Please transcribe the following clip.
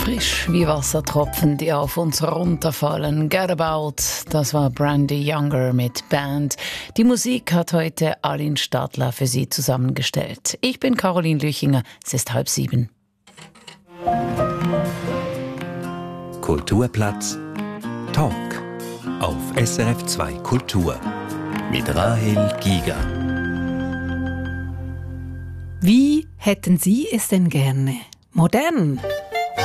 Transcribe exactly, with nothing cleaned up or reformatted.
Frisch wie Wassertropfen, die auf uns runterfallen. Get About, das war Brandy Younger mit Band. Die Musik hat heute Aline Stadler für Sie zusammengestellt. Ich bin Caroline Lüchinger, es ist halb sieben. Kulturplatz Talk auf S R F zwei Kultur mit Rahel Giger. Wie hätten Sie es denn gerne? Modern